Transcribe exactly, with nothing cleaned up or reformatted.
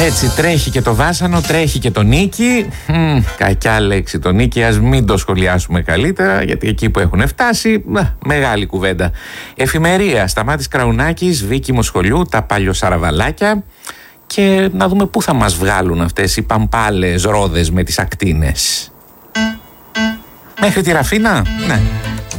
Έτσι τρέχει και το βάσανο, τρέχει και το Νίκη. Μ, κακιά λέξη το Νίκη, ας μην το σχολιάσουμε καλύτερα, γιατί εκεί που έχουν φτάσει, α, μεγάλη κουβέντα. Εφημερία, Σταμάτης Κραουνάκης, Βίκη Μοσχολιού, τα παλιοσαραβαλάκια. Και να δούμε πού θα μας βγάλουν αυτές οι παμπάλες ρόδες με τις ακτίνες. Μέχρι τη Ραφίνα, ναι.